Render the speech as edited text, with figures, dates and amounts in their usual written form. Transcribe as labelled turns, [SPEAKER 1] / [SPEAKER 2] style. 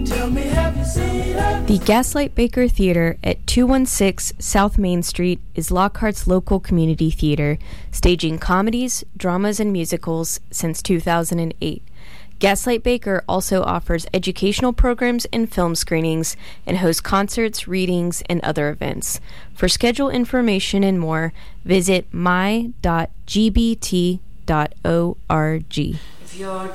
[SPEAKER 1] The Gaslight Baker Theater at 216 South Main Street is Lockhart's local community theater, staging comedies, dramas, and musicals since 2008. Gaslight Baker also offers educational programs and film screenings and hosts concerts, readings, and other events. For schedule information and more, visit my.gbt.org.